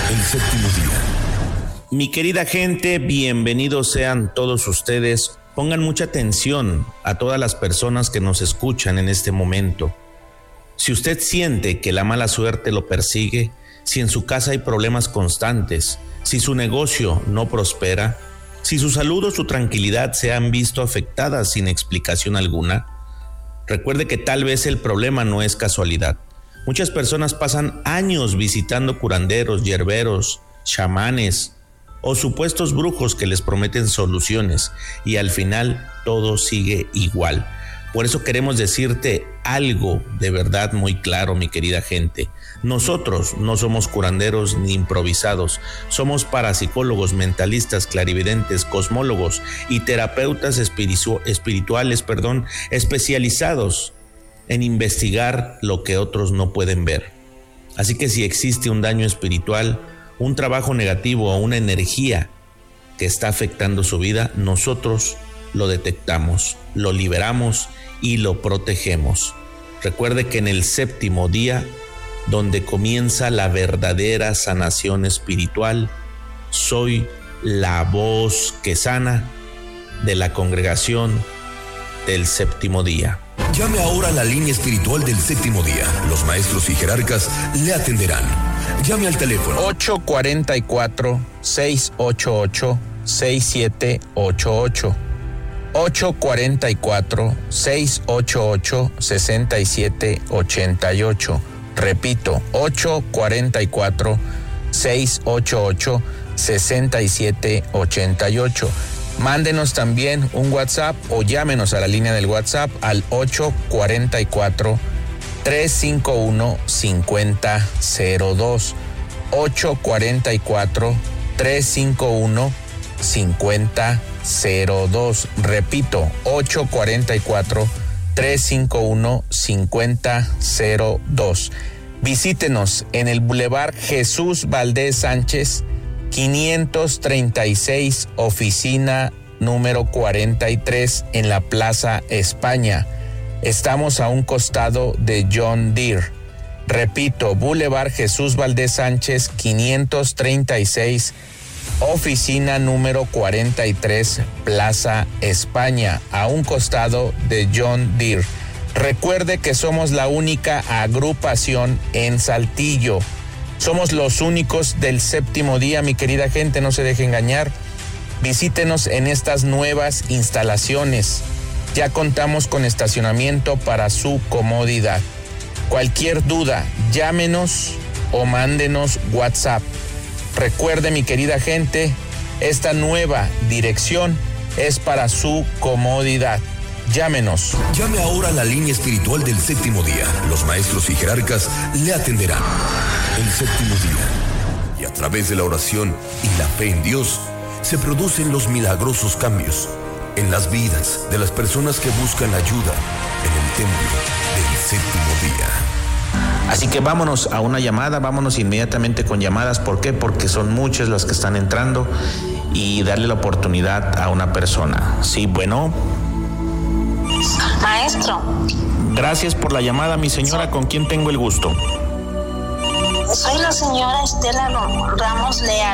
El séptimo día. Mi querida gente, bienvenidos sean todos ustedes. Pongan mucha atención a todas las personas que nos escuchan en este momento. Si usted siente que la mala suerte lo persigue, si en su casa hay problemas constantes, si su negocio no prospera, si su salud o su tranquilidad se han visto afectadas sin explicación alguna, recuerde que tal vez el problema no es casualidad. Muchas personas pasan años visitando curanderos, hierberos, chamanes o supuestos brujos que les prometen soluciones y al final todo sigue igual. Por eso queremos decirte algo de verdad muy claro, mi querida gente. Nosotros no somos curanderos ni improvisados, somos parapsicólogos, mentalistas, clarividentes, cosmólogos y terapeutas espirituales, especializados en investigar lo que otros no pueden ver. Así que si existe un daño espiritual, un trabajo negativo o una energía que está afectando su vida, nosotros lo detectamos, lo liberamos y lo protegemos. Recuerde que en el séptimo día, donde comienza la verdadera sanación espiritual, soy la voz que sana de la congregación del séptimo día. Llame ahora a la línea espiritual del séptimo día. Los maestros y jerarcas le atenderán. Llame al teléfono 844-688-6788. 844-688-6788. Repito, 844-688-6788. Mándenos también un WhatsApp o llámenos a la línea del WhatsApp al 844-351-5002. 844-351-5002. Repito, 844-351-5002. Visítenos en el Boulevard Jesús Valdés Sánchez, 536, oficina número 43 en la Plaza España. Estamos a un costado de John Deere. Repito, Boulevard Jesús Valdés Sánchez, 536, oficina número 43, Plaza España, a un costado de John Deere. Recuerde que somos la única agrupación en Saltillo. Somos los únicos del séptimo día, mi querida gente, no se deje engañar. Visítenos en estas nuevas instalaciones. Ya contamos con estacionamiento para su comodidad. Cualquier duda, llámenos o mándenos WhatsApp. Recuerde, mi querida gente, esta nueva dirección es para su comodidad. Llámenos. Llame ahora a la línea espiritual del séptimo día. Los maestros y jerarcas le atenderán. El séptimo día. Y a través de la oración y la fe en Dios, se producen los milagrosos cambios en las vidas de las personas que buscan ayuda en el templo del séptimo día. Así que vámonos a una llamada, vámonos inmediatamente con llamadas. ¿Por qué? Porque son muchas las que están entrando y darle la oportunidad a una persona. Sí, bueno. Maestro. Gracias por la llamada, mi señora. ¿Con quién tengo el gusto? Soy la señora Estela Ramos Leal.